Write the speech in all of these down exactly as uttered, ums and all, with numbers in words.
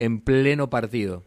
en pleno partido.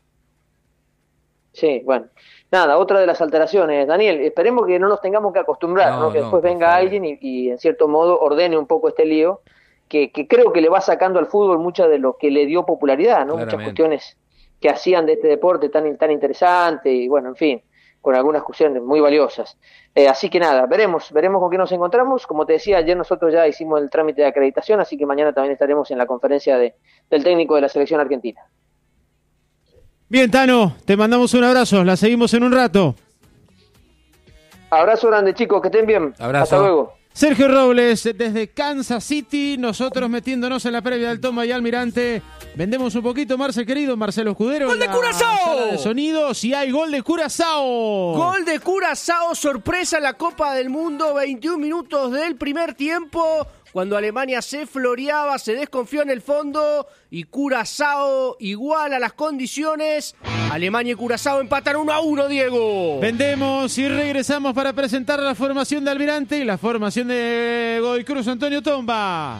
Sí, bueno. Nada, otra de las alteraciones. Daniel, esperemos que no nos tengamos que acostumbrar, No, ¿no? Que no, después por venga favor. alguien y, y en cierto modo ordene un poco este lío, que, que creo que le va sacando al fútbol mucha de lo que le dio popularidad, ¿no? Muchas Claramente. cuestiones que hacían de este deporte tan, tan interesante y bueno, en fin, con algunas cuestiones muy valiosas. Eh, así que nada, veremos, veremos con qué nos encontramos. Como te decía, ayer nosotros ya hicimos el trámite de acreditación, así que mañana también estaremos en la conferencia de, del técnico de la selección argentina. Bien, Tano, te mandamos un abrazo, la seguimos en un rato. Abrazo grande, chicos, que estén bien. Abrazo. Hasta luego. Sergio Robles, desde Kansas City, nosotros metiéndonos en la previa del Toma y Almirante. Vendemos un poquito, Marce, querido, Marcelo Escudero. ¡Gol de la Curazao! sala de sonidos y hay gol de Curazao. Gol de Curazao, sorpresa en la Copa del Mundo, veintiún minutos del primer tiempo, cuando Alemania se floreaba, se desconfió en el fondo y Curazao igual a las condiciones. Alemania y Curazao empatan uno a uno, Diego. Vendemos y regresamos para presentar la formación de Almirante y la formación de Godoy Cruz, Antonio Tomba.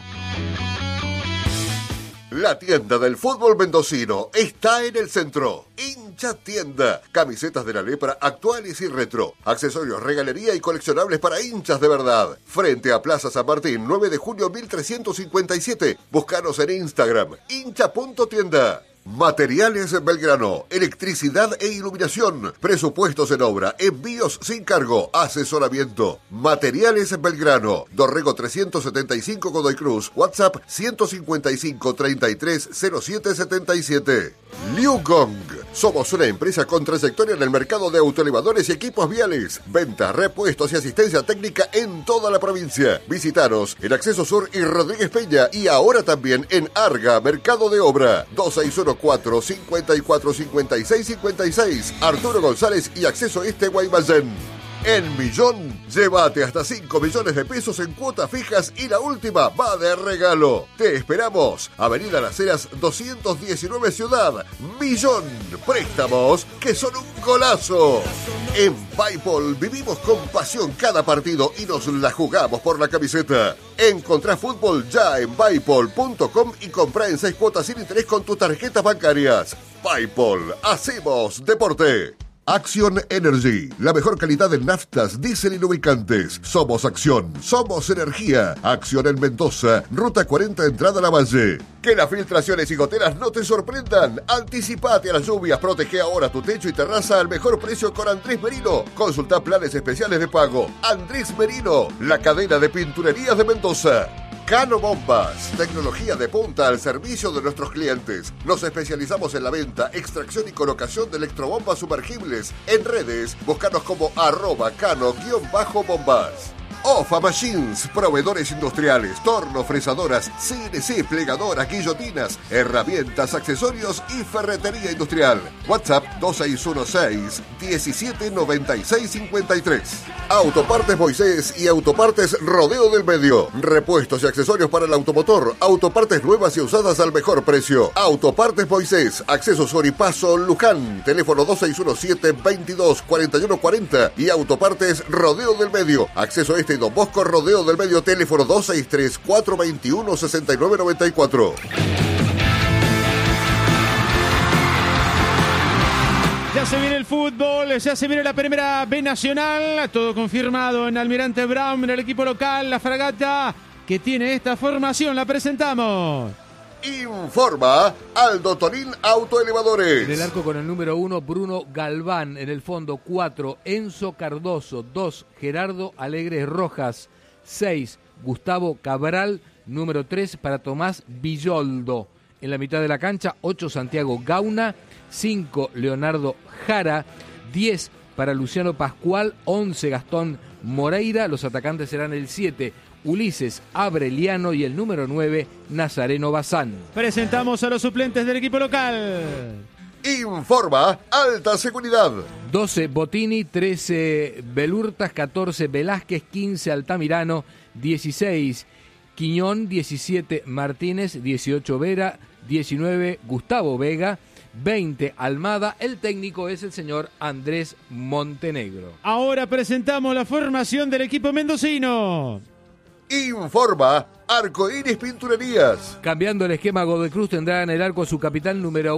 La tienda del fútbol mendocino está en el centro. Hincha Tienda. Camisetas de la lepra actuales y retro. Accesorios, regalería y coleccionables para hinchas de verdad. Frente a Plaza San Martín, nueve de junio mil trescientos cincuenta y siete. Búscanos en Instagram. hincha punto tienda. Materiales Belgrano, electricidad e iluminación, presupuestos en obra, envíos sin cargo, asesoramiento. Materiales Belgrano, Dorrego trescientos setenta y cinco Godoy Cruz, WhatsApp ciento cincuenta y cinco, treinta y tres, cero siete setenta y siete. Liu Gong, somos una empresa con trayectoria en el mercado de autoelevadores y equipos viales. Venta, repuestos y asistencia técnica en toda la provincia. Visitanos en Acceso Sur y Rodríguez Peña y ahora también en Arga, Mercado de Obra. dos seis uno cuatro, cinco cuatro, cinco seis cinco seis. Arturo González y Acceso Este Guaymallén. En Millón, llévate hasta cinco millones de pesos en cuotas fijas y la última va de regalo. Te esperamos. Avenida Las Heras doscientos diecinueve Ciudad. Millón. Préstamos que son un golazo. En Paipol vivimos con pasión cada partido y nos la jugamos por la camiseta. Encontrá fútbol ya en paipol punto com y comprá en seis cuotas sin interés con tus tarjetas bancarias. Paipol, hacemos deporte. Action Energy, la mejor calidad en naftas, diésel y lubricantes. Somos Acción, somos energía. Acción en Mendoza, Ruta cuarenta, entrada a la Valle. Que las filtraciones y goteras no te sorprendan. Anticipate a las lluvias, protege ahora tu techo y terraza al mejor precio con Andrés Merino. Consulta planes especiales de pago. Andrés Merino, la cadena de pinturerías de Mendoza. Cano Bombas, tecnología de punta al servicio de nuestros clientes. Nos especializamos en la venta, extracción y colocación de electrobombas sumergibles. En redes, búscanos como arroba cano-bombas. Ofa Machines, proveedores industriales, torno, fresadoras, C N C, plegadoras, guillotinas, herramientas, accesorios y ferretería industrial. WhatsApp dos seis uno seis, diecisiete noventa y seis cincuenta y tres. Autopartes Moisés y Autopartes Rodeo del Medio. Repuestos y accesorios para el automotor. Autopartes nuevas y usadas al mejor precio. Autopartes Moisés, Acceso Sur y Paso Luján. Teléfono dos seis uno siete, veintidós, cuarenta y uno cuarenta. Y Autopartes Rodeo del Medio. Acceso Este y Don Bosco Rodeo del Medio. Teléfono dos seis tres, cuatro dos uno, seis nueve nueve cuatro. Ya se viene el fútbol, ya se viene la primera B Nacional, todo confirmado en Almirante Brown, en el equipo local, la fragata que tiene esta formación, la presentamos. Informa Aldo Tonín Autoelevadores. En el arco con el número uno, Bruno Galván. En el fondo, cuatro, Enzo Cardoso. dos, Gerardo Alegre Rojas. seis, Gustavo Cabral. Número tres, para Tomás Villoldo. En la mitad de la cancha, ocho, Santiago Gauna. cinco, Leonardo Jara. diez, para Luciano Pascual. once, Gastón Moreira. Los atacantes serán el siete, Ulises Abreliano, y el número nueve, Nazareno Bazán. Presentamos a los suplentes del equipo local. Informa Alta Seguridad. doce, Botini. trece, Belurtas. catorce, Velázquez. quince, Altamirano. dieciséis, Quiñón. diecisiete, Martínez. dieciocho, Vera. diecinueve, Gustavo Vega. veinte, Almada. El técnico es el señor Andrés Montenegro. Ahora presentamos la formación del equipo mendocino. Informa Arcoíris Pinturerías. Cambiando el esquema, Godoy Cruz tendrá en el arco a su capitán número